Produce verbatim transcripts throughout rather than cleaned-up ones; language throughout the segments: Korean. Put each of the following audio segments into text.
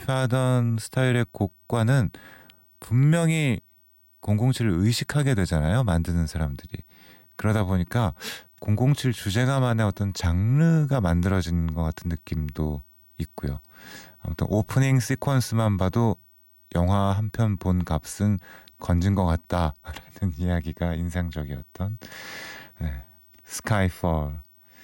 발표하던 스타일의 곡과는 분명히 공공칠을 의식하게 되잖아요. 만드는 사람들이. 그러다 보니까 공공칠 주제가만의 어떤 장르가 만들어진 것 같은 느낌도 있고요. 아무튼 오프닝 시퀀스만 봐도 영화 한 편 본 값은 건진 것 같다라는 이야기가 인상적이었던 네, 스카이폴.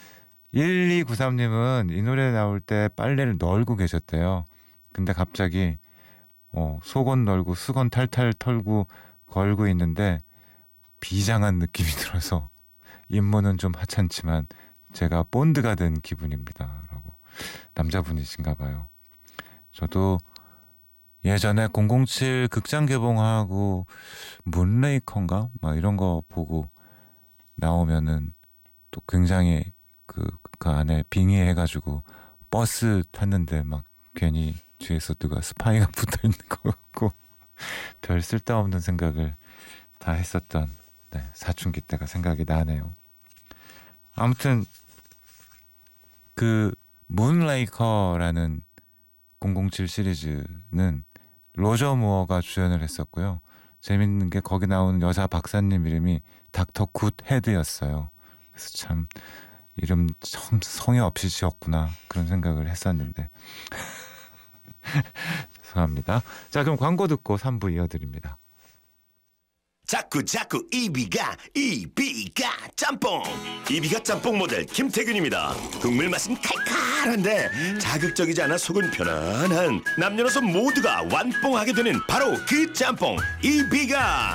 일이구삼님은 이 노래 나올 때 빨래를 널고 계셨대요. 근데 갑자기 어, 속옷 널고 수건 탈탈 털고 걸고 있는데 비장한 느낌이 들어서 임무는 좀 하찮지만 제가 본드가 된 기분입니다. 라고. 남자분이신가 봐요. 저도 예전에 공공칠 극장 개봉하고 문레이커인가? 막 이런 거 보고 나오면은 또 굉장히 그, 그 안에 빙의해가지고 버스 탔는데 막 괜히 뒤에서 누가 스파이가 붙어있는 것 같고 별 쓸데없는 생각을 다 했었던 네, 사춘기 때가 생각이 나네요. 아무튼 그 문레이커라는 공공칠 시리즈는 로저 무어가 주연을 했었고요. 재밌는 게 거기 나오는 여자 박사님 이름이 닥터 굿 헤드였어요. 그래서 참 이름 참 성의 없이 지었구나 그런 생각을 했었는데 죄송합니다. 자, 그럼 광고 듣고 삼 부 이어드립니다. 자꾸 자꾸 이비가 이비가 짬뽕 이비가 짬뽕 모델 김태균입니다. 국물 맛은 칼칼한데 자극적이지 않아 속은 편안한 남녀노소 모두가 완뽕하게 되는 바로 그 짬뽕 이비가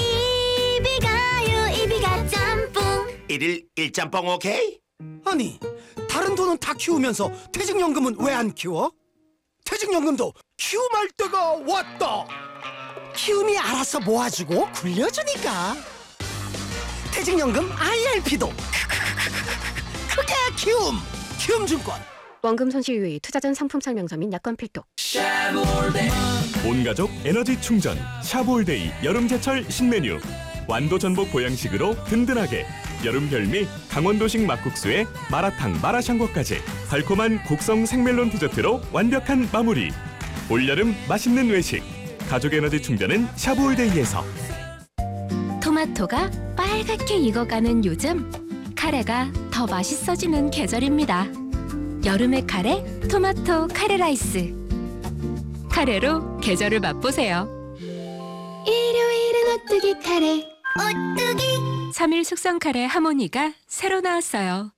이비가요 이비가 짬뽕. 일일 일 짬뽕 오케이? 아니, 다른 돈은 다 키우면서 퇴직연금은 왜 안 키워? 퇴직연금도 키움할 때가 왔다. 키움이 알아서 모아주고 굴려주니까. 퇴직연금 아이알피도 크게 키움. 키움증권. 원금 손실 유의, 투자 전 상품 설명서 및 약관 필독. 온가족 에너지 충전 샤브올데이 여름제철 신메뉴. 완도 전복 보양식으로 든든하게. 여름 별미 강원도식 막국수에 마라탕 마라샹궈까지 달콤한 곡성 생멜론 디저트로 완벽한 마무리. 올여름 맛있는 외식 가족 에너지 충전은 샤브올데이에서. 토마토가 빨갛게 익어가는 요즘 카레가 더 맛있어지는 계절입니다. 여름의 카레 토마토 카레 라이스. 카레로 계절을 맛보세요. 일요일은 오뚜기 카레 오뚜기. 삼 일 숙성 카레 하모니가 새로 나왔어요.